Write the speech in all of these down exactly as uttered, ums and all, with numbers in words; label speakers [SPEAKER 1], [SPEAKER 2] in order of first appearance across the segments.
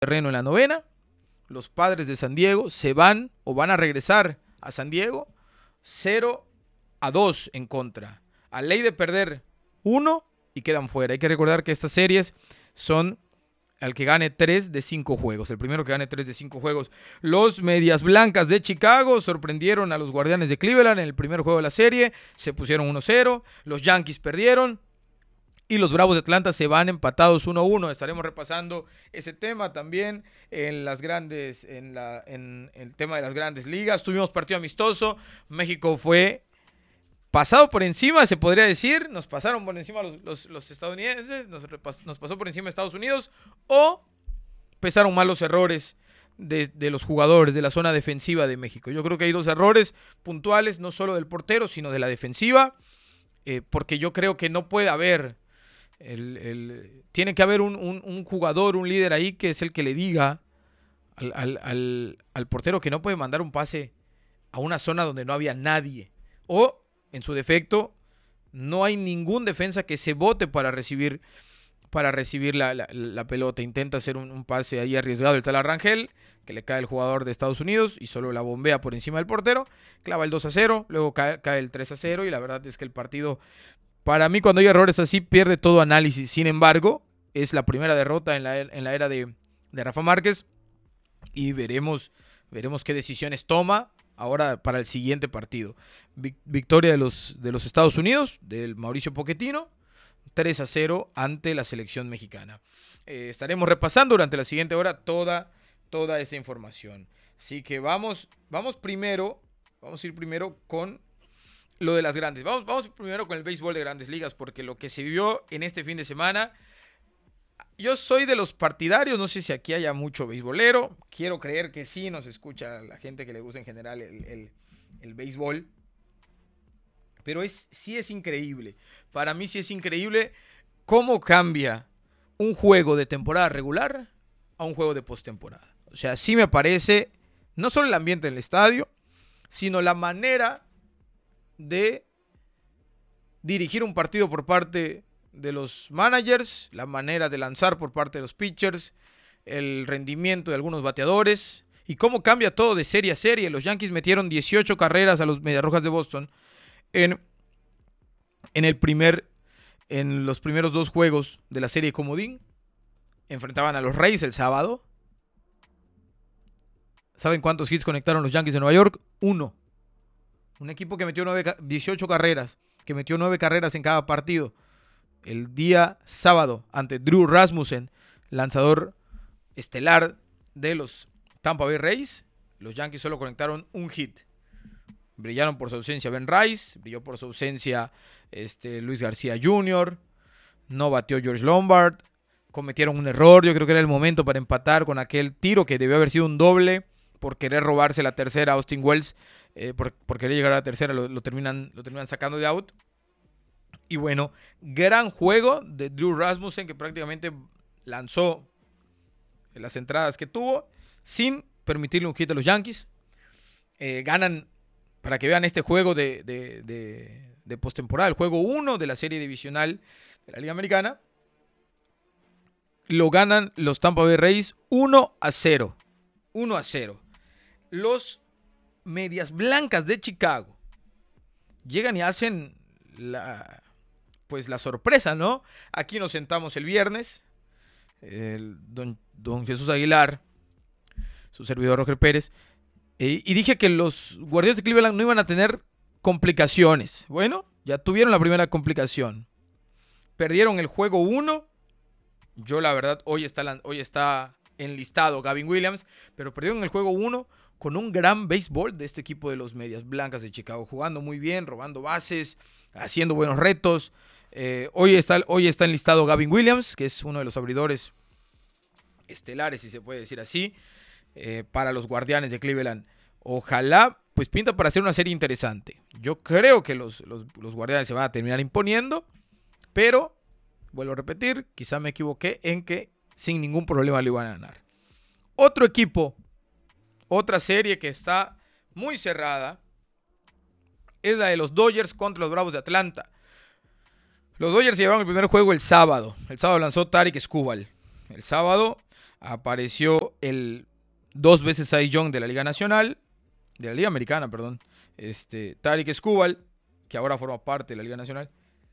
[SPEAKER 1] terreno en la novena. Los Padres de San Diego se van o van a regresar a San Diego cero a dos en contra. A ley de perder uno y quedan fuera. Hay que recordar que estas series son al que gane tres de cinco juegos. El primero que gane tres de cinco juegos. Los Medias Blancas de Chicago sorprendieron a los Guardianes de Cleveland en el primer juego de la serie. Se pusieron uno cero. Los Yankees perdieron. Y los Bravos de Atlanta se van empatados uno a uno. Estaremos repasando ese tema también en las grandes, en, la, en el tema de las grandes ligas. Tuvimos partido amistoso. México fue pasado por encima, se podría decir. Nos pasaron por encima los, los, los estadounidenses. Nos, repas, nos pasó por encima Estados Unidos. O pesaron mal los errores de, de los jugadores de la zona defensiva de México. Yo creo que hay dos errores puntuales, no solo del portero, sino de la defensiva. Eh, porque yo creo que no puede haber... El, el, tiene que haber un, un, un jugador, un líder ahí que es el que le diga al, al, al, al portero que no puede mandar un pase a una zona donde no había nadie. O, en su defecto, no hay ningún defensa que se bote para recibir, para recibir la, la, la pelota. Intenta hacer un, un pase ahí arriesgado el tal Rangel, que le cae el jugador de Estados Unidos y solo la bombea por encima del portero. Clava el dos a cero, luego cae, cae el tres a cero y la verdad es que el partido... Para mí, cuando hay errores así, pierde todo análisis. Sin embargo, es la primera derrota en la, en la era de, de Rafa Márquez. Y veremos, veremos qué decisiones toma ahora para el siguiente partido. Victoria de los, de los Estados Unidos, del Mauricio Pochettino, tres a cero ante la selección mexicana. Eh, estaremos repasando durante la siguiente hora toda, toda esta información. Así que vamos, vamos primero, vamos a ir primero con... lo de las grandes. Vamos, vamos primero con el béisbol de Grandes Ligas, porque lo que se vivió en este fin de semana, yo soy de los partidarios, no sé si aquí haya mucho beisbolero, quiero creer que sí, nos escucha la gente que le gusta en general el, el, el béisbol, pero es, sí es increíble, para mí sí es increíble cómo cambia un juego de temporada regular a un juego de postemporada. O sea, sí me parece, no solo el ambiente del estadio, sino la manera de dirigir un partido por parte de los managers, la manera de lanzar por parte de los pitchers, el rendimiento de algunos bateadores y cómo cambia todo de serie a serie. Los Yankees metieron dieciocho carreras a los Mediarrojas de Boston en, en, el primer, en los primeros dos juegos de la serie comodín. Enfrentaban a los Rays el sábado. ¿Saben cuántos hits conectaron los Yankees de Nueva York? Uno. Un equipo que metió nueve, dieciocho carreras, que metió nueve carreras en cada partido. El día sábado ante Drew Rasmussen, lanzador estelar de los Tampa Bay Rays, los Yankees solo conectaron un hit. Brillaron por su ausencia Ben Rice, brilló por su ausencia este, Luis García junior, no batió George Lombard, cometieron un error, yo creo que era el momento para empatar con aquel tiro que debió haber sido un doble por querer robarse la tercera. Austin Wells, eh, por, por querer llegar a la tercera, lo, lo, terminan, lo terminan sacando de out. Y bueno, gran juego de Drew Rasmussen, que prácticamente lanzó las entradas que tuvo sin permitirle un hit a los Yankees. Eh, ganan, para que vean este juego de, de, de, de postemporada, el juego uno de la serie divisional de la Liga Americana. Lo ganan los Tampa Bay Rays uno a cero. uno a cero. Los Medias Blancas de Chicago llegan y hacen la, pues la sorpresa, ¿no? Aquí nos sentamos el viernes, el don, don Jesús Aguilar, su servidor Roger Pérez, eh, y dije que los Guardianes de Cleveland no iban a tener complicaciones. Bueno, ya tuvieron la primera complicación. Perdieron el juego uno. Yo la verdad, hoy está, hoy está enlistado Gavin Williams, pero perdieron el juego uno con un gran béisbol de este equipo de los Medias Blancas de Chicago, jugando muy bien, robando bases, haciendo buenos retos. Eh, hoy, está, hoy está enlistado Gavin Williams, que es uno de los abridores estelares, si se puede decir así, eh, para los Guardianes de Cleveland. Ojalá, pues pinta para hacer una serie interesante. Yo creo que los, los, los Guardianes se van a terminar imponiendo, pero, vuelvo a repetir, quizá me equivoqué en que sin ningún problema le iban a ganar. Otro equipo, otra serie que está muy cerrada, es la de los Dodgers contra los Bravos de Atlanta. Los Dodgers llevaron el primer juego el sábado. El sábado lanzó Tarik Skubal. El sábado Apareció el dos veces Cy Young de la Liga Nacional, de la Liga Americana, perdón, este, Tarik Skubal, que ahora forma parte de la Liga Nacional.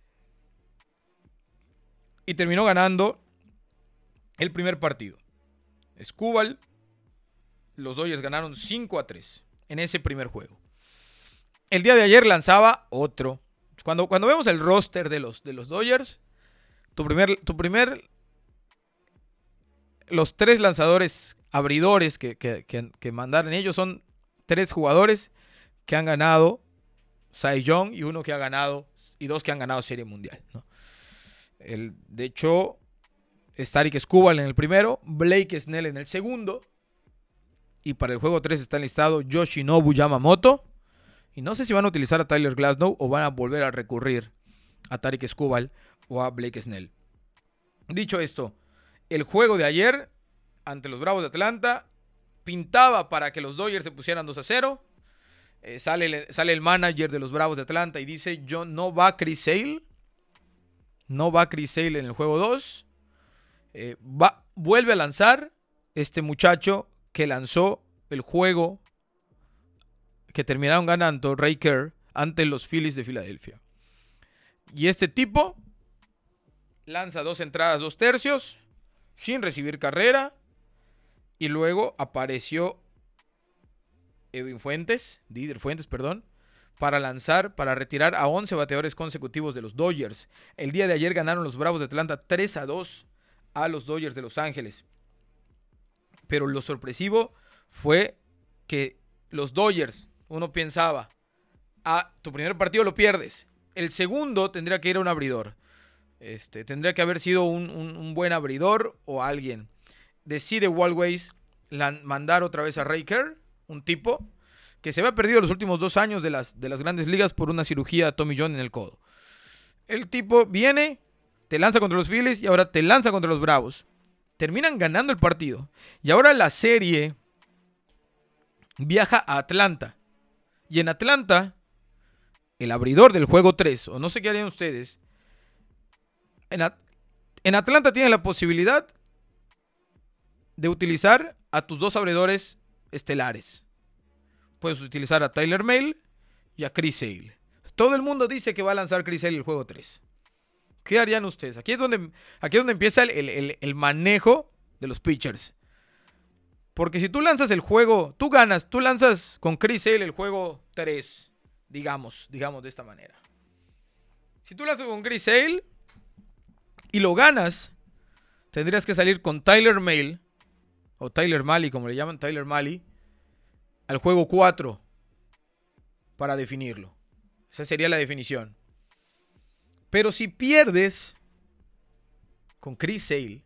[SPEAKER 1] Y terminó ganando el primer partido. Skubal, los Dodgers ganaron cinco a tres en ese primer juego. El día de ayer lanzaba otro. Cuando, cuando vemos el roster de los, de los Dodgers, tu primer, tu primer, los tres lanzadores abridores que, que, que, que mandaron ellos son tres jugadores que han ganado Cy Young y uno que ha ganado, y dos que han ganado Serie Mundial, ¿no? El, de hecho, es Tarik Skubal en el primero, Blake Snell en el segundo, y para el juego tres está enlistado Yoshinobu Yamamoto. Y no sé si van a utilizar a Tyler Glasnow o van a volver a recurrir a Tarik Skubal o a Blake Snell. Dicho esto, el juego de ayer ante los Bravos de Atlanta pintaba para que los Dodgers se pusieran dos a cero. Eh, sale, sale el manager de los Bravos de Atlanta y dice: yo, no va Chris Sale. No va Chris Sale en el juego dos. Eh, va, vuelve a lanzar este muchacho que lanzó el juego que terminaron ganando Ray Kerr ante los Phillies de Filadelfia. Y este tipo lanza dos entradas, dos tercios, sin recibir carrera. Y luego apareció Edwin Fuentes, Didier Fuentes, perdón, para lanzar, para retirar a once bateadores consecutivos de los Dodgers. El día de ayer ganaron los Bravos de Atlanta tres a dos a los Dodgers de Los Ángeles. Pero lo sorpresivo fue que los Dodgers, uno pensaba, ah, tu primer partido lo pierdes, el segundo tendría que ir a un abridor. Este, tendría que haber sido un, un, un buen abridor o alguien. Decide Walt Weiss mandar otra vez a Ray Kerr, un tipo que se había perdido los últimos dos años de las, de las grandes ligas por una cirugía a Tommy John en el codo. El tipo viene, te lanza contra los Phillies y ahora te lanza contra los Bravos. Terminan ganando el partido. Y ahora la serie viaja a Atlanta. Y en Atlanta, el abridor del juego tres, o no sé qué harían ustedes, en, At- en Atlanta tienes la posibilidad de utilizar a tus dos abridores estelares. Puedes utilizar a Tyler Mahle y a Chris Sale. Todo el mundo dice que va a lanzar Chris Sale el juego tres. ¿Qué harían ustedes? Aquí es donde, aquí es donde empieza el, el, el manejo de los pitchers. Porque si tú lanzas el juego, tú ganas, tú lanzas con Chris Sale el juego tres, digamos, digamos de esta manera. Si tú lanzas con Chris Sale y lo ganas, tendrías que salir con Tyler Mahle, o Tyler Mahle, como le llaman, Tyler Mahle, al juego cuatro para definirlo. Esa sería la definición. Pero si pierdes con Chris Sale,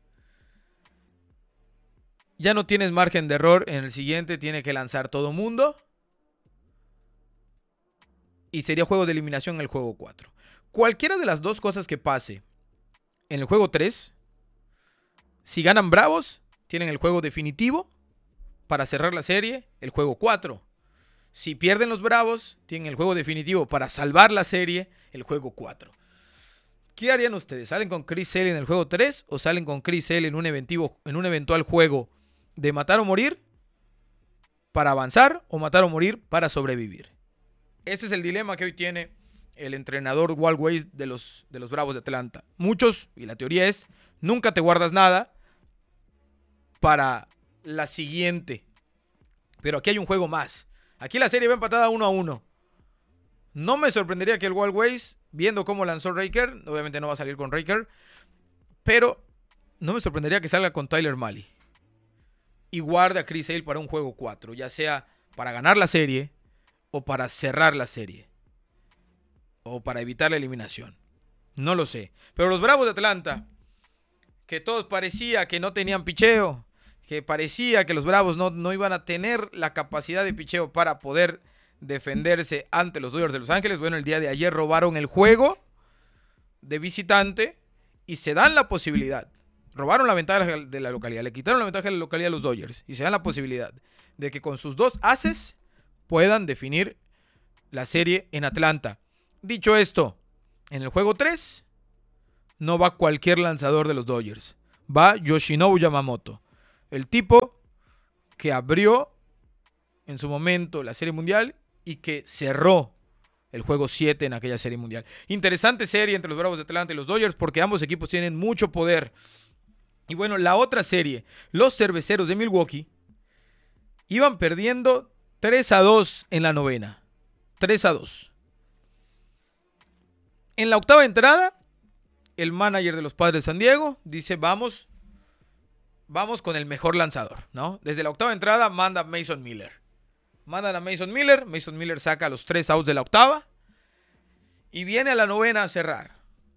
[SPEAKER 1] ya no tienes margen de error. En el siguiente tiene que lanzar todo mundo. Y sería juego de eliminación en el juego cuatro. Cualquiera de las dos cosas que pase en el juego tres, si ganan Bravos, tienen el juego definitivo para cerrar la serie, el juego cuatro. Si pierden los Bravos, tienen el juego definitivo para salvar la serie, el juego cuatro. ¿Qué harían ustedes? ¿Salen con Chris Sale en el juego tres o salen con Chris Sale en un, eventivo, en un eventual juego de matar o morir para avanzar o matar o morir para sobrevivir? Ese es el dilema que hoy tiene el entrenador Walt Weiss de los, de los Bravos de Atlanta. Muchos, y la teoría es, nunca te guardas nada para la siguiente. Pero aquí hay un juego más. Aquí la serie va empatada uno a uno. No me sorprendería que el Walt Weiss, viendo cómo lanzó Ray Kerr, obviamente no va a salir con Ray Kerr, pero no me sorprendería que salga con Tyler Mahle y guarde a Chris Sale para un juego cuatro, ya sea para ganar la serie o para cerrar la serie o para evitar la eliminación. No lo sé. Pero los Bravos de Atlanta, que todos parecía que no tenían picheo, que parecía que los Bravos no, no iban a tener la capacidad de picheo para poder defenderse ante los Dodgers de Los Ángeles. Bueno, el día de ayer robaron el juego de visitante y se dan la posibilidad. Robaron la ventaja de la localidad, le quitaron la ventaja de la localidad a los Dodgers y se dan la posibilidad de que con sus dos aces puedan definir la serie en Atlanta. Dicho esto, en el juego tres no va cualquier lanzador de los Dodgers, va Yoshinobu Yamamoto. el tipo que abrió en su momento la Serie Mundial y que cerró el juego siete en aquella Serie Mundial. Interesante serie entre los Bravos de Atlanta y los Dodgers porque ambos equipos tienen mucho poder. Y bueno, la otra serie, los Cerveceros de Milwaukee iban perdiendo tres a dos en la novena. tres a dos. En la octava entrada, el manager de los Padres de San Diego dice, vamos, vamos con el mejor lanzador, ¿no? Desde la octava entrada manda Mason Miller. Mandan a Mason Miller, Mason Miller saca los tres outs de la octava y viene a la novena a cerrar.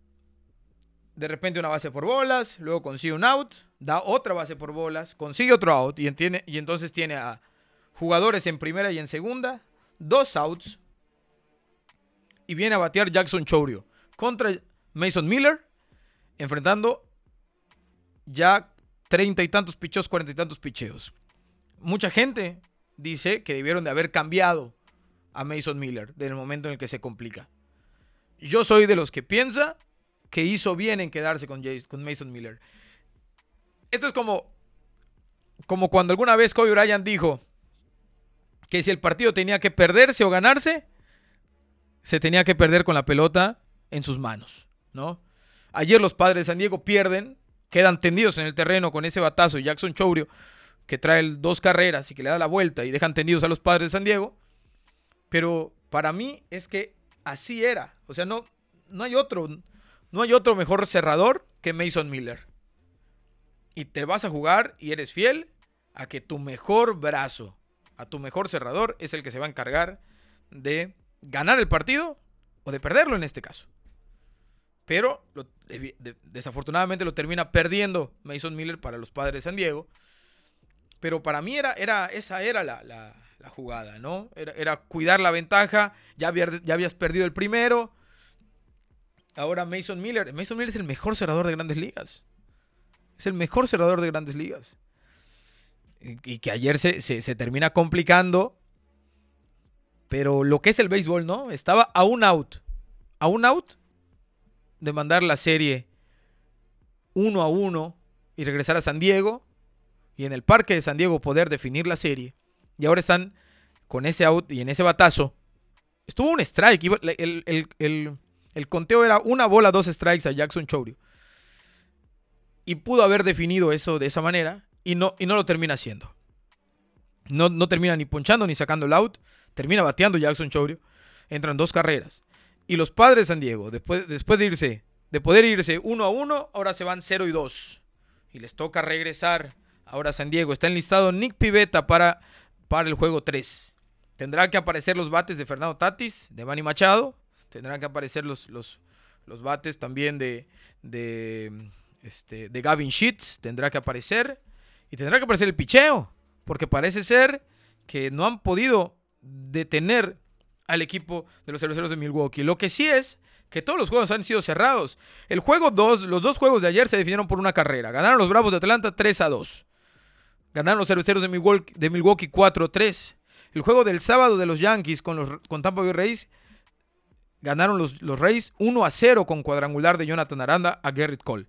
[SPEAKER 1] De repente una base por bolas, luego consigue un out, da otra base por bolas, consigue otro out y, entiende, y entonces tiene a jugadores en primera y en segunda, dos outs y viene a batear Jackson Chourio contra Mason Miller, enfrentando ya treinta y tantos picheos, cuarenta y tantos picheos. Mucha gente dice que debieron de haber cambiado a Mason Miller desde el momento en el que se complica. Yo soy de los que piensa que hizo bien en quedarse con, Jason, con Mason Miller. Esto es como, como cuando alguna vez Kobe Bryant dijo que si el partido tenía que perderse o ganarse, se tenía que perder con la pelota en sus manos, ¿no? Ayer los Padres de San Diego pierden, quedan tendidos en el terreno con ese batazo de Jackson Chourio, que trae dos carreras y que le da la vuelta y dejan tendidos a los Padres de San Diego. Pero para mí es que así era. O sea, no, no hay otro, no hay otro mejor cerrador que Mason Miller. Y te vas a jugar y eres fiel a que tu mejor brazo, a tu mejor cerrador, es el que se va a encargar de ganar el partido o de perderlo en este caso. Pero lo, de, de, desafortunadamente lo termina perdiendo Mason Miller para los Padres de San Diego. Pero para mí era, era, esa era la, la, la jugada, ¿no? Era, era cuidar la ventaja. Ya, había, ya habías perdido el primero. Ahora Mason Miller. Mason Miller es el mejor cerrador de Grandes Ligas. Es el mejor cerrador de Grandes Ligas. Y, y que ayer se, se, se termina complicando. Pero lo que es el béisbol, ¿no? Estaba a un out. A un out de mandar la serie uno a uno y regresar a San Diego. Y en el parque de San Diego poder definir la serie. Y ahora están con ese out y en ese batazo. Estuvo un strike. El, el, el, el conteo era una bola, dos strikes a Jackson Chourio. Y pudo haber definido eso de esa manera. Y no, y no lo termina haciendo. No, no termina ni ponchando ni sacando el out. Termina bateando Jackson Chourio. Entran dos carreras. Y los Padres de San Diego, después, después de irse, de poder irse uno a uno, ahora se van cero y dos. Y les toca regresar. Ahora San Diego. Está enlistado Nick Pivetta para, para el juego tres. Tendrán que aparecer los bates de Fernando Tatis, de Manny Machado. Tendrán que aparecer los, los, los bates también de, de, este, de Gavin Sheets. Tendrá que aparecer. Y tendrá que aparecer el picheo. Porque parece ser que no han podido detener al equipo de los Cerveceros de Milwaukee. Lo que sí es que todos los juegos han sido cerrados. El juego dos, los dos juegos de ayer se definieron por una carrera. Ganaron los Bravos de Atlanta tres a dos. Ganaron los Cerveceros de Milwaukee, de Milwaukee cuatro a tres. El juego del sábado de los Yankees con, los, con Tampa Bay Rays. Ganaron los, los Rays uno a cero con cuadrangular de Jonathan Aranda a Gerrit Cole.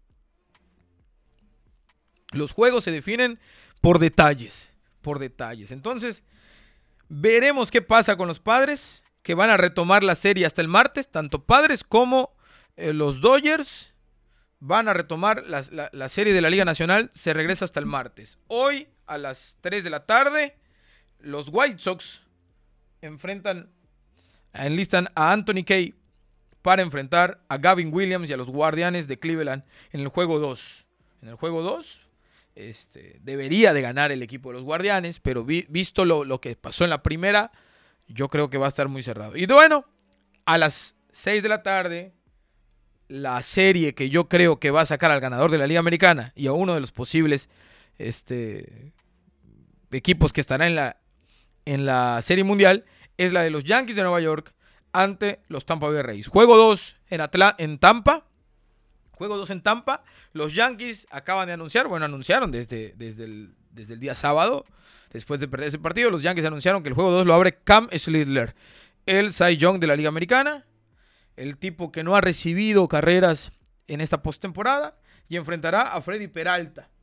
[SPEAKER 1] Los juegos se definen por detalles. Por detalles. Entonces, veremos qué pasa con los Padres, que van a retomar la serie hasta el martes. Tanto Padres como eh, los Dodgers van a retomar la, la, la serie de la Liga Nacional. Se regresa hasta el martes. Hoy a las tres de la tarde, los White Sox enfrentan, enlistan a Anthony Kay para enfrentar a Gavin Williams y a los Guardianes de Cleveland en el juego dos. En el juego dos este, debería de ganar el equipo de los Guardianes, pero vi, visto lo, lo que pasó en la primera, yo creo que va a estar muy cerrado. Y bueno, a las seis de la tarde, la serie que yo creo que va a sacar al ganador de la Liga Americana y a uno de los posibles este, equipos que estará en la, en la Serie Mundial es la de los Yankees de Nueva York ante los Tampa Bay Rays. Juego dos en, Atla- en Tampa. Juego dos en Tampa. Los Yankees acaban de anunciar, bueno, anunciaron desde, desde, el, desde el día sábado, después de perder ese partido, los Yankees anunciaron que el juego dos lo abre Cam Slidler, el Cy Young de la Liga Americana, el tipo que no ha recibido carreras en esta postemporada, y enfrentará a Freddy Peralta.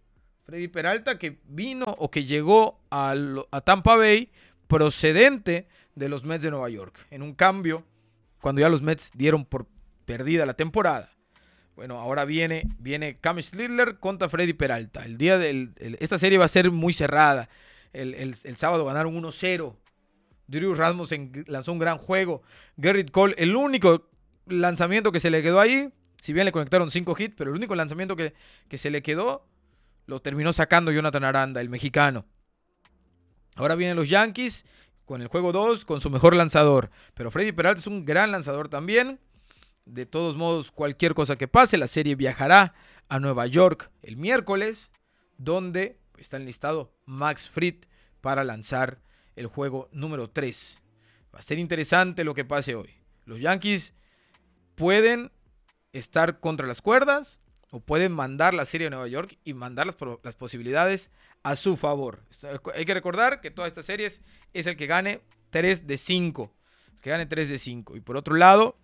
[SPEAKER 1] Freddy Peralta, que vino o que llegó a, a Tampa Bay procedente de los Mets de Nueva York. En un cambio, cuando ya los Mets dieron por perdida la temporada. Bueno, ahora viene, viene Cam Schindler contra Freddy Peralta. El día del, el, esta serie va a ser muy cerrada. El, el, el sábado ganaron uno cero. Drew Rasmussen lanzó un gran juego. Gerrit Cole, el único lanzamiento que se le quedó ahí, si bien le conectaron cinco hits, pero el único lanzamiento que, que se le quedó, lo terminó sacando Jonathan Aranda, el mexicano. Ahora vienen los Yankees con el juego dos, con su mejor lanzador. Pero Freddy Peralta es un gran lanzador también. De todos modos, cualquier cosa que pase, la serie viajará a Nueva York el miércoles, donde está enlistado Max Fried para lanzar el juego número tres. Va a ser interesante lo que pase hoy. Los Yankees pueden estar contra las cuerdas o pueden mandar la serie a Nueva York y mandar las, las posibilidades a su favor. Hay que recordar que todas estas series es el que gane tres de cinco. El que gane tres de cinco. Y por otro lado,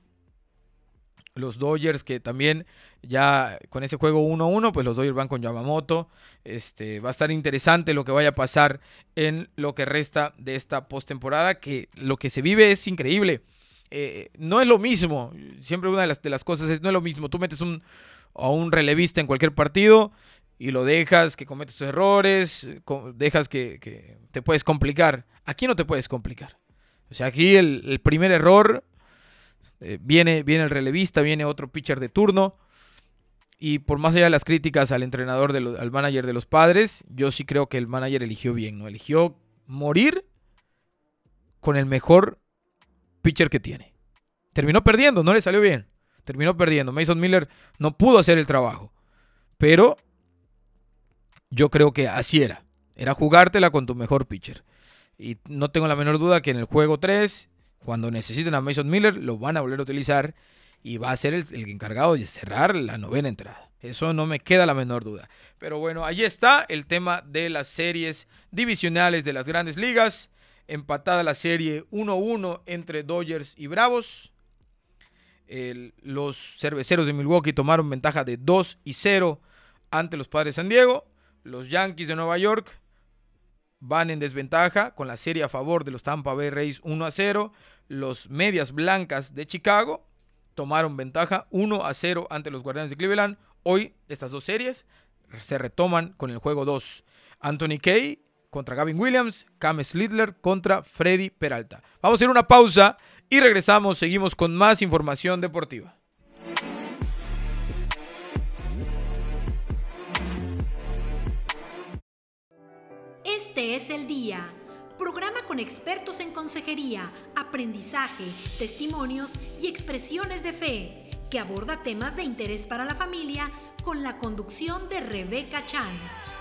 [SPEAKER 1] los Dodgers, que también ya con ese juego uno uno, pues los Dodgers van con Yamamoto. Este, va a estar interesante lo que vaya a pasar en lo que resta de esta postemporada, que lo que se vive es increíble. Eh, no es lo mismo. Siempre una de las, de las cosas es, no es lo mismo. Tú metes un, a un relevista en cualquier partido y lo dejas que cometa sus errores, dejas que, que te puedes complicar. Aquí no te puedes complicar. O sea, aquí el, el primer error, eh, viene, viene el relevista, viene otro pitcher de turno. Y por más allá de las críticas al entrenador, de lo, al manager de los Padres, yo sí creo que el manager eligió bien, ¿no? Eligió morir con el mejor pitcher que tiene. Terminó perdiendo, no le salió bien. Terminó perdiendo. Mason Miller no pudo hacer el trabajo. Pero yo creo que así era. Era jugártela con tu mejor pitcher. Y no tengo la menor duda que en el juego tres, cuando necesiten a Mason Miller, lo van a volver a utilizar. Y va a ser el, el encargado de cerrar la novena entrada. Eso no me queda la menor duda. Pero bueno, ahí está el tema de las series divisionales de las grandes ligas. Empatada la serie uno uno entre Dodgers y Bravos. El, los cerveceros de Milwaukee tomaron ventaja de dos y cero ante los Padres de San Diego. Los Yankees de Nueva York van en desventaja con la serie a favor de los Tampa Bay Rays uno a cero. Los Medias Blancas de Chicago tomaron ventaja uno a cero ante los Guardianes de Cleveland. Hoy estas dos series se retoman con el juego dos. Anthony Kay contra Gavin Williams, Cam Schindler contra Freddy Peralta. Vamos a ir a una pausa y regresamos, seguimos con más información deportiva.
[SPEAKER 2] Este es el día. Programa con expertos en consejería, aprendizaje, testimonios y expresiones de fe, que aborda temas de interés para la familia con la conducción de Rebeca Chan.